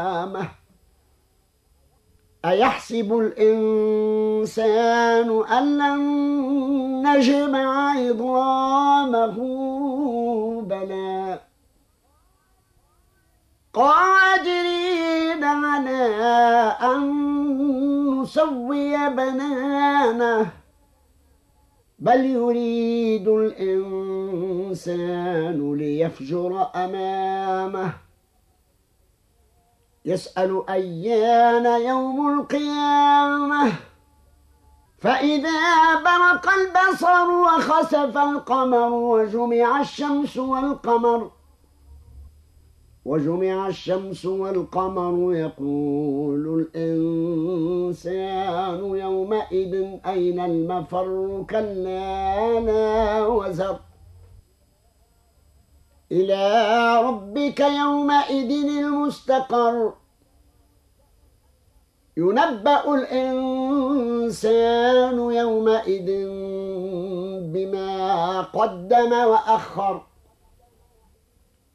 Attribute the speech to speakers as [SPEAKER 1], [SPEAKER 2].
[SPEAKER 1] أيحسب الإنسان أن لن نجمع عظامه بلى قادرين على أن نسوي بنانه بل يريد الإنسان ليفجر أمامه يسأل أيان يوم القيامة فإذا برق البصر وخسف القمر وجمع الشمس والقمر يقول الإنسان يومئذ أين المفر كلا لا وزر إلى ربك يومئذ المستقر ينبأ الإنسان يومئذ بما قدم وأخر